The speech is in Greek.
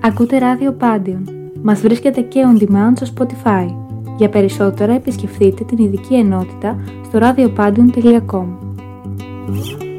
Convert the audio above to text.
Ακούτε ράδιο Πάντιον. Μας βρίσκεται και on demand στο Spotify. Για περισσότερα επισκεφτείτε την ειδική ενότητα στο radiopadion.com.